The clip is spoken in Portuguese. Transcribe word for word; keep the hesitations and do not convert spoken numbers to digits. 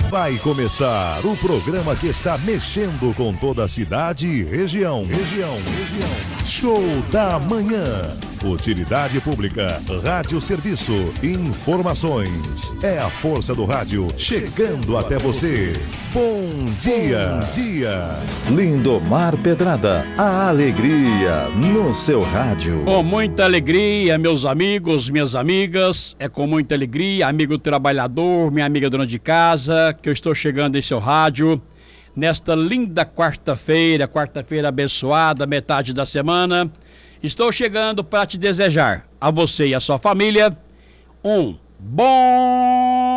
Vai começar o programa que está mexendo com toda a cidade e região. Região, região. Show da Manhã. Utilidade pública, rádio serviço, informações. É a força do rádio chegando até você. Bom dia. Bom dia. Lindomar Pedrada, a alegria no seu rádio. Com muita alegria, meus amigos, minhas amigas. É com muita alegria, amigo trabalhador, minha amiga dona de casa, que eu estou chegando em seu rádio. Nesta linda quarta-feira, quarta-feira abençoada, metade da semana. Estou chegando para te desejar, a você e a sua família, um bom